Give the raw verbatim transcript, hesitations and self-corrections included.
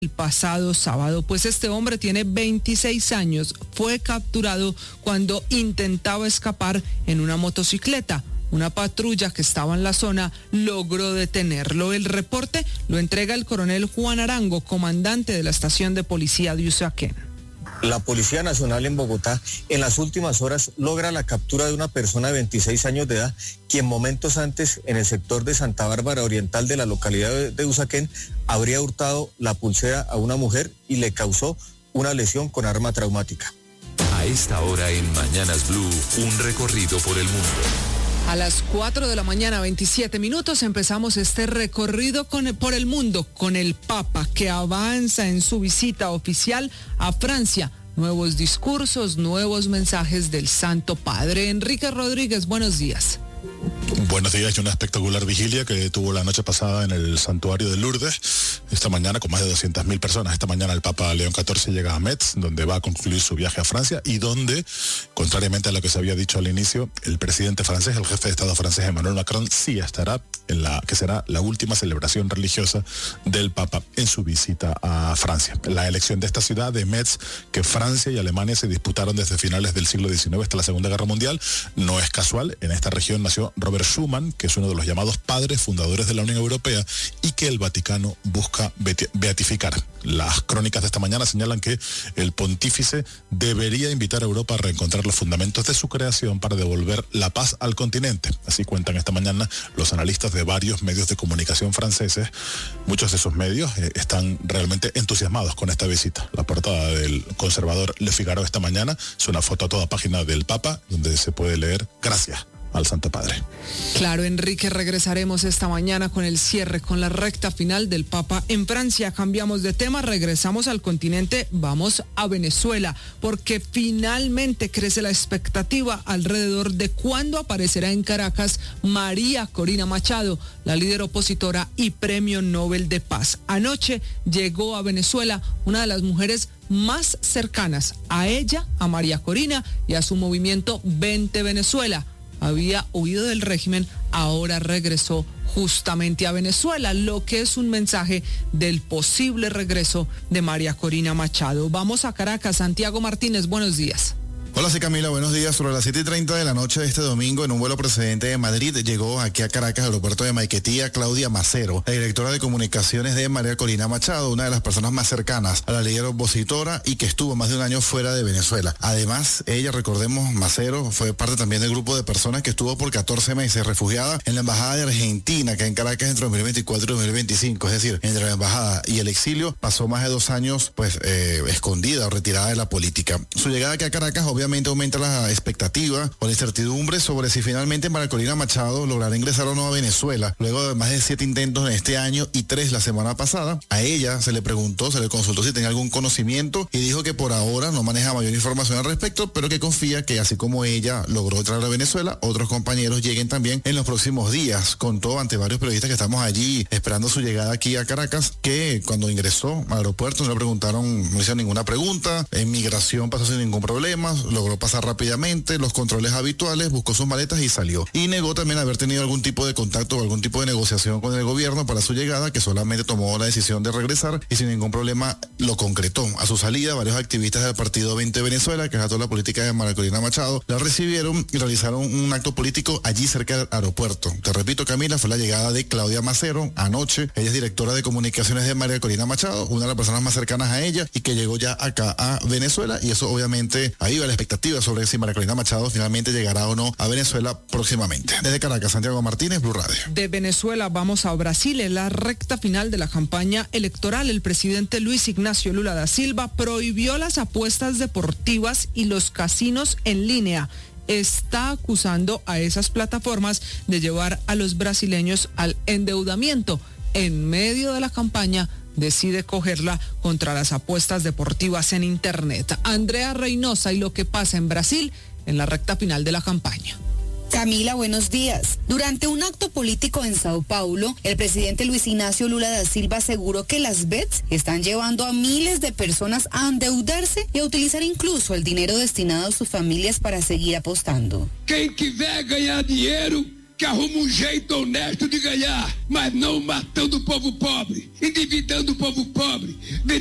el pasado sábado, pues este hombre tiene veintiséis años, fue capturado cuando intentaba escapar en una motocicleta. Una patrulla que estaba en la zona logró detenerlo. El reporte lo entrega el coronel Juan Arango, comandante de la estación de policía de Usaquén. La Policía Nacional en Bogotá en las últimas horas logra la captura de una persona de veintiséis años de edad, quien momentos antes en el sector de Santa Bárbara Oriental de la localidad de Usaquén habría hurtado la pulsera a una mujer y le causó una lesión con arma traumática. A esta hora en Mañanas Blue, un recorrido por el mundo. A las cuatro de la mañana, veintisiete minutos, empezamos este recorrido con, por el mundo con el Papa, que avanza en su visita oficial a Francia. Nuevos discursos, nuevos mensajes del Santo Padre. Enrique Rodríguez, buenos días. Buenos días, y una espectacular vigilia que tuvo la noche pasada en el santuario de Lourdes, esta mañana con más de doscientas mil personas. Esta mañana el Papa León catorce llega a Metz, donde va a concluir su viaje a Francia y donde, contrariamente a lo que se había dicho al inicio, el presidente francés, el jefe de Estado francés Emmanuel Macron, sí estará en la que será la última celebración religiosa del Papa en su visita a Francia. La elección de esta ciudad de Metz, que Francia y Alemania se disputaron desde finales del siglo diecinueve hasta la Segunda Guerra Mundial, no es casual. En esta región nació Robert Schuman, que es uno de los llamados padres fundadores de la Unión Europea y que el Vaticano busca beatificar. Las crónicas de esta mañana señalan que el pontífice debería invitar a Europa a reencontrar los fundamentos de su creación para devolver la paz al continente. Así cuentan esta mañana los analistas de varios medios de comunicación franceses. Muchos de esos medios eh, están realmente entusiasmados con esta visita. La portada del conservador Le Figaro esta mañana es una foto a toda página del Papa, donde se puede leer "Gracias al Santo Padre". Claro, Enrique, regresaremos esta mañana con el cierre, con la recta final del Papa en Francia. Cambiamos de tema, regresamos al continente, vamos a Venezuela, porque finalmente crece la expectativa alrededor de cuándo aparecerá en Caracas María Corina Machado, la líder opositora y Premio Nobel de Paz. Anoche llegó a Venezuela una de las mujeres más cercanas a ella, a María Corina y a su movimiento Vente Venezuela. Había huido del régimen, ahora regresó justamente a Venezuela, lo que es un mensaje del posible regreso de María Corina Machado. Vamos a Caracas. Santiago Martínez, buenos días. Hola, sí, Camila, buenos días. Sobre las siete y treinta de la noche de este domingo, en un vuelo procedente de Madrid, llegó aquí a Caracas, al aeropuerto de Maiquetía, Claudia Macero, la directora de comunicaciones de María Corina Machado, una de las personas más cercanas a la líder opositora y que estuvo más de un año fuera de Venezuela. Además, ella, recordemos, Macero fue parte también del grupo de personas que estuvo por catorce meses refugiada en la Embajada de Argentina, que en Caracas entre dos mil veinticuatro y dos mil veinticinco, es decir, entre la embajada y el exilio, pasó más de dos años pues eh, escondida o retirada de la política. Su llegada aquí a Caracas, obviamente, Obviamente aumenta la expectativa o la incertidumbre sobre si finalmente María Corina Machado logrará ingresar o no a Venezuela, luego de más de siete intentos en este año y tres la semana pasada. A ella se le preguntó, se le consultó si tenía algún conocimiento y dijo que por ahora no maneja mayor información al respecto, pero que confía que así como ella logró entrar a Venezuela, otros compañeros lleguen también en los próximos días. Contó ante varios periodistas que estamos allí esperando su llegada aquí a Caracas que cuando ingresó al aeropuerto no le preguntaron, no hicieron ninguna pregunta, en migración pasó sin ningún problema, logró pasar rápidamente los controles habituales, buscó sus maletas y salió. Y negó también haber tenido algún tipo de contacto o algún tipo de negociación con el gobierno para su llegada, que solamente tomó la decisión de regresar y sin ningún problema lo concretó. A su salida, varios activistas del partido Vente Venezuela, que es toda la política de María Corina Machado, la recibieron y realizaron un acto político allí cerca del aeropuerto. Te repito, Camila, fue la llegada de Claudia Macero anoche. Ella es directora de comunicaciones de María Corina Machado, una de las personas más cercanas a ella y que llegó ya acá a Venezuela, y eso obviamente ahí va la expectativa sobre si María Corina Machado finalmente llegará o no a Venezuela próximamente. Desde Caracas, Santiago Martínez, Blue Radio. De Venezuela vamos a Brasil. En la recta final de la campaña electoral, el presidente Luis Ignacio Lula da Silva prohibió las apuestas deportivas y los casinos en línea. Está acusando a esas plataformas de llevar a los brasileños al endeudamiento. En medio de la campaña, decide cogerla contra las apuestas deportivas en Internet. Andrea Reynosa y lo que pasa en Brasil en la recta final de la campaña. Camila, buenos días. Durante un acto político en Sao Paulo, el presidente Luis Ignacio Lula da Silva aseguró que las bets están llevando a miles de personas a endeudarse y a utilizar incluso el dinero destinado a sus familias para seguir apostando. Quem quiser ganhar dinheiro, que arruma um jeito honesto de ganhar, mas não matando o povo pobre, endividando o povo pobre,